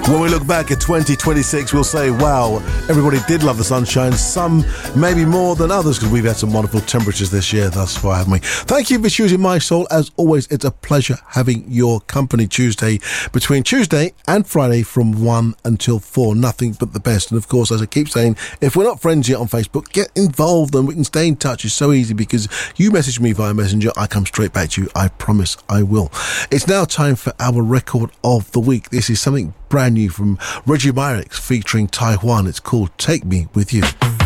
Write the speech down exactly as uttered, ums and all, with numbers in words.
When we look back at twenty twenty-six, we'll say, wow, everybody did love the sunshine. Some maybe more than others, because we've had some wonderful temperatures this year thus far, haven't we? Thank you for choosing My Soul. As always, it's a pleasure having your company Tuesday, between Tuesday and Friday from one until four. Nothing but the best. And of course, as I keep saying, if we're not friends yet on Facebook, get involved and we can stay in touch. It's so easy because you message me via Messenger, I come straight back to you. I promise I will. It's now time for our record of the week. This is something brand new from Reggie Myrick featuring Taiwan. It's called Take Me With You.